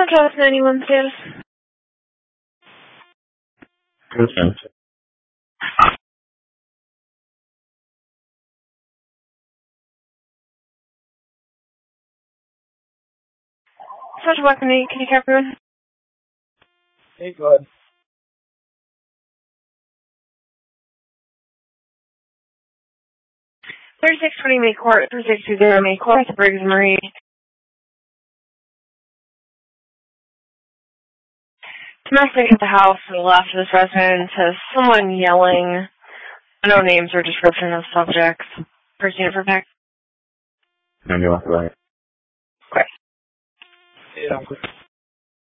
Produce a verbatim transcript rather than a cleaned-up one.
Northwest ninety-one status. Listen. Such weapon eight, can you cap everyone? Hey, go ahead. thirty-six twenty May Court, thirty-six twenty May Court, Briggs Marie. Domestic at the house to the left of this residence has someone yelling. No names or description of subjects. First unit for pack. And you walk away. Okay. Yeah,